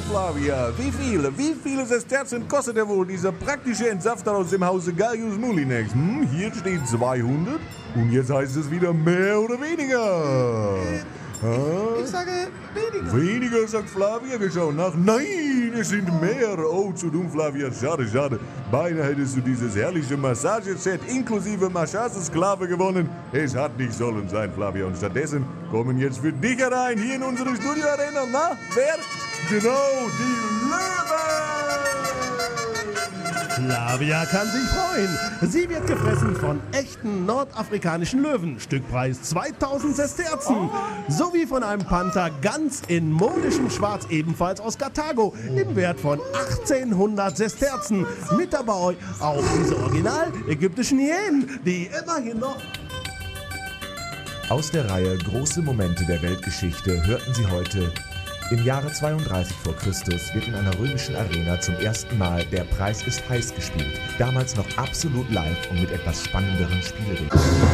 Flavia, wie viele Sesterzen kostet er wohl, dieser praktische Entsafter aus dem Hause Gaius Molinex? Hier steht 200 und jetzt heißt es wieder mehr oder weniger. Ich sage weniger. Weniger, sagt Flavia, wir schauen nach. Nein, es sind mehr. Oh, zu dumm, Flavia, schade, schade. Beinahe hättest du dieses herrliche Massageset inklusive Massagesklave gewonnen. Es hat nicht sollen sein, Flavia. Und stattdessen kommen jetzt für dich herein, hier in unsere Studioarena. Na, wer? Genau, die Löwen! Flavia kann sich freuen. Sie wird gefressen von echten nordafrikanischen Löwen. Stückpreis 2000 Sesterzen. Sowie von einem Panther ganz in modischem Schwarz, ebenfalls aus Karthago, im Wert von 1800 Sesterzen. Mit dabei auch diese original ägyptischen Hyänen, die immerhin noch... Aus der Reihe Große Momente der Weltgeschichte hörten Sie heute: Im Jahre 32 vor Christus wird in einer römischen Arena zum ersten Mal Der Preis ist heiß gespielt. Damals noch absolut live und mit etwas spannenderen Spielregeln.